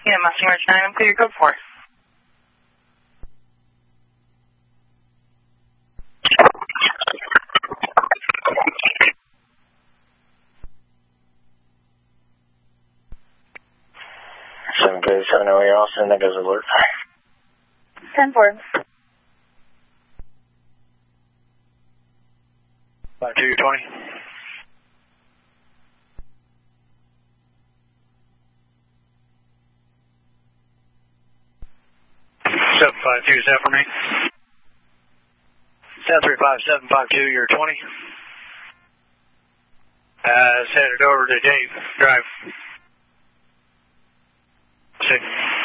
Yeah, Mustang Ridge 9, I'm clear, go for it. Seven good, 708 Austin, that goes alert. 10-4. 5220. 752, is that for me? 735, 752, you're 20. It's headed over to Dave Drive. 6.